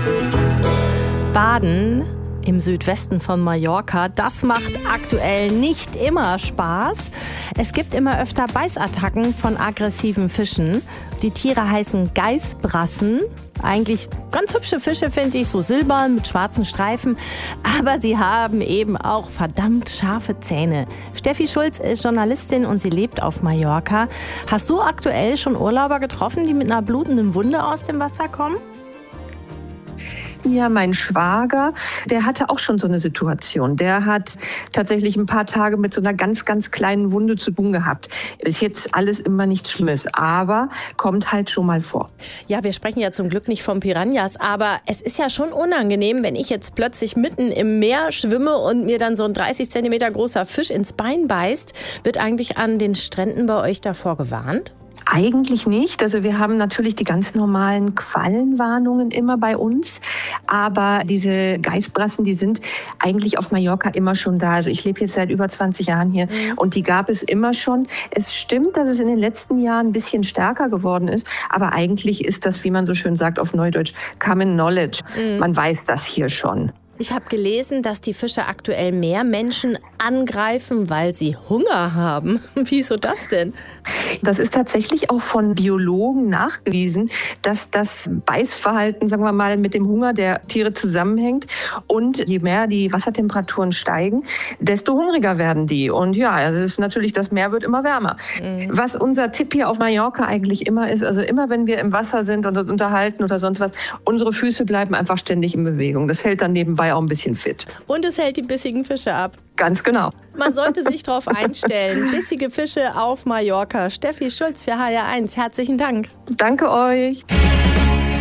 Baden im Südwesten von Mallorca, das macht aktuell nicht immer Spaß. Es gibt immer öfter Beißattacken von aggressiven Fischen. Die Tiere heißen Geißbrassen. Eigentlich ganz hübsche Fische, finde ich, so silbern mit schwarzen Streifen. Aber sie haben eben auch verdammt scharfe Zähne. Steffi Schulz ist Journalistin und sie lebt auf Mallorca. Hast du aktuell schon Urlauber getroffen, die mit einer blutenden Wunde aus dem Wasser kommen? Ja, mein Schwager, der hatte auch schon so eine Situation. Der hat tatsächlich ein paar Tage mit so einer ganz, ganz kleinen Wunde zu tun gehabt. Ist jetzt alles immer nichts Schlimmes, aber kommt halt schon mal vor. Ja, wir sprechen ja zum Glück nicht von Piranhas, aber es ist ja schon unangenehm, wenn ich jetzt plötzlich mitten im Meer schwimme und mir dann so ein 30 Zentimeter großer Fisch ins Bein beißt. Wird eigentlich an den Stränden bei euch davor gewarnt? Eigentlich nicht. Also wir haben natürlich die ganz normalen Quallenwarnungen immer bei uns. Aber diese Geißbrassen, die sind eigentlich auf Mallorca immer schon da. Also ich lebe jetzt seit über 20 Jahren hier und die gab es immer schon. Es stimmt, dass es in den letzten Jahren ein bisschen stärker geworden ist. Aber eigentlich ist das, wie man so schön sagt auf Neudeutsch, Common Knowledge. Man weiß das hier schon. Ich habe gelesen, dass die Fische aktuell mehr Menschen angreifen, weil sie Hunger haben. Wieso das denn? Das ist tatsächlich auch von Biologen nachgewiesen, dass das Beißverhalten, sagen wir mal, mit dem Hunger der Tiere zusammenhängt. Und je mehr die Wassertemperaturen steigen, desto hungriger werden die. Und ja, es ist natürlich, das Meer wird immer wärmer. Was unser Tipp hier auf Mallorca eigentlich immer ist, also immer wenn wir im Wasser sind und uns unterhalten oder sonst was, unsere Füße bleiben einfach ständig in Bewegung. Das hält dann nebenbei auch ein bisschen fit. Und es hält die bissigen Fische ab. Ganz genau. Man sollte sich darauf einstellen. Bissige Fische auf Mallorca. Steffi Schulz für HR1. Herzlichen Dank. Danke euch.